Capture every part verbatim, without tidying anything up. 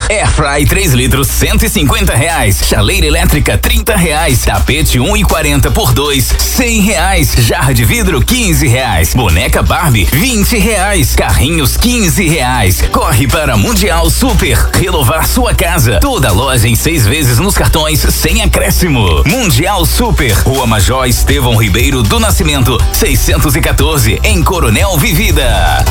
Airfry três litros, cento e cinquenta reais. Chaleira elétrica, trinta reais. Tapete um e quarenta por dois, cem reais. Jarra de vidro, quinze reais. Boneca Barbie, vinte reais. Carrinhos, quinze reais. Corre para Mundial Super. Renovar sua casa. Toda loja em seis vezes nos cartões, sem acréscimo. Mundial Super. Rua Major Estevão Ribeiro do Nascimento, seiscentos e quatorze, em Coronel Vivida.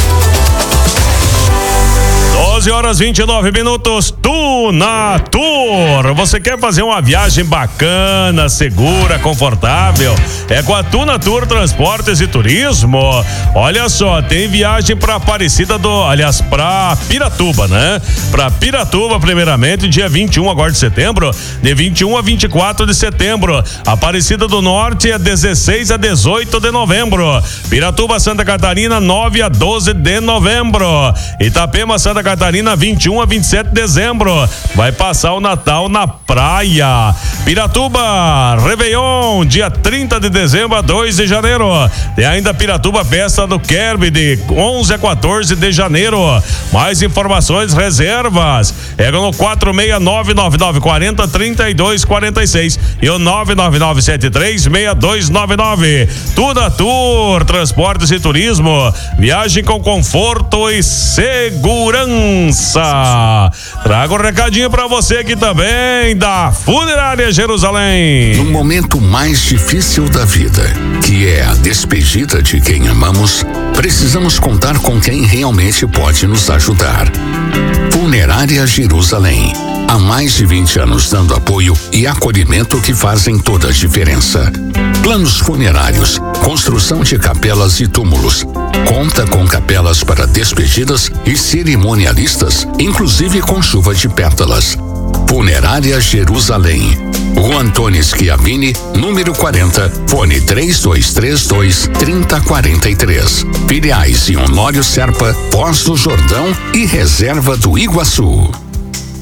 doze horas e vinte e nove minutos, Tuna Tour. Você quer fazer uma viagem bacana, segura, confortável? É com a Tuna Tour Transportes e Turismo. Olha só, tem viagem para Aparecida do, aliás, para Piratuba, né? Para Piratuba, primeiramente, dia vinte e um agora de setembro, de vinte e um a vinte e quatro de setembro. Aparecida do Norte é dezesseis a dezoito de novembro. Piratuba, Santa Catarina, nove a doze de novembro. Itapema, Santa Catarina, vinte e um a vinte e sete de dezembro. Vai passar o Natal na praia. Piratuba, Réveillon, dia trinta de dezembro a dois de janeiro. Tem ainda Piratuba, Festa do Kerb, de onze a quatorze de janeiro. Mais informações, reservas. É no quatro seis nove nove nove quatro zero três dois quatro seis e o nove nove nove sete três seis dois nove nove. Tuna Tour, Transportes e Turismo. Viagem com conforto e segurança. Trago um recadinho pra você aqui também da Funerária Jerusalém. No momento mais difícil da vida, que é a despedida de quem amamos, precisamos contar com quem realmente pode nos ajudar. Funerária Jerusalém. Há mais de vinte anos dando apoio e acolhimento que fazem toda a diferença. Planos funerários, construção de capelas e túmulos. Conta com capelas para despedidas e cerimonialistas, inclusive com chuva de pétalas. Funerária Jerusalém. Rua Antônio Schiavini, número quarenta, fone três dois três dois, três zero quatro três. Filiais em Honório Serpa, Foz do Jordão e Reserva do Iguaçu.